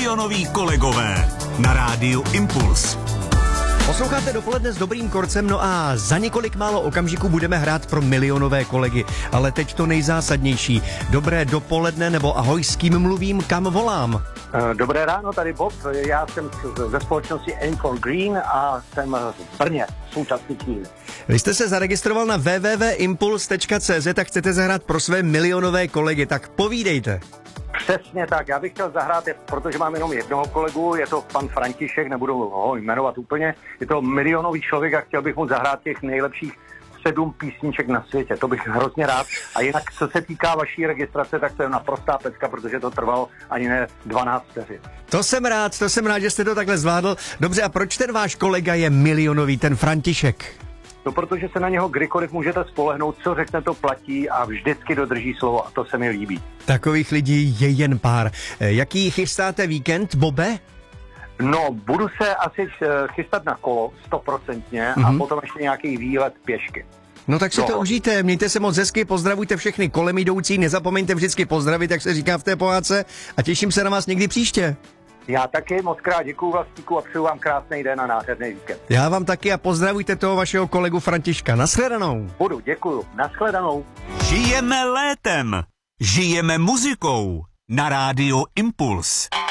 Milionoví kolegové na rádiu Impuls. Posloucháte Dopoledne s Dobrým Korcem, no a za několik málo okamžiků budeme hrát pro milionové kolegy. Ale teď to nejzásadnější. Dobré dopoledne nebo ahoj, s kým mluvím, kam volám? Dobré ráno, tady Bob. Já jsem ze společnosti Aim for Green a jsem v Brně, současný chvíli. Vy jste se zaregistroval na www.impuls.cz a chcete zahrát pro své milionové kolegy, tak povídejte. Přesně tak, já bych chtěl zahrát, protože mám jenom jednoho kolegu, je to pan František, nebudu ho jmenovat úplně, je to milionový člověk a chtěl bych mu zahrát těch nejlepších 7 písniček na světě, to bych hrozně rád. A jinak, co se týká vaší registrace, tak to je naprostá pecka, protože to trvalo ani ne 12 vteřin. To jsem rád, že jste to takhle zvládl. Dobře, a proč ten váš kolega je milionový, ten František? No, protože se na něho kdykoliv můžete spolehnout, co řekne, to platí a vždycky dodrží slovo a to se mi líbí. Takových lidí je jen pár. Jaký chystáte víkend, Bobe? No, budu se asi chystat na kolo, 100%, a potom ještě nějaký výlet pěšky. No tak si to užijte, mějte se moc hezky, pozdravujte všechny kolem jdoucí, nezapomeňte vždycky pozdravit, jak se říká v té pohádce, a těším se na vás někdy příště. Já taky moc krát děkuju Vlastíku a přeju vám krásný den a nádherný víkend. Já vám taky a pozdravujte toho vašeho kolegu Františka. Nashledanou. Budu, děkuju. Nashledanou. Žijeme létem. Žijeme muzikou. Na rádiu Impuls.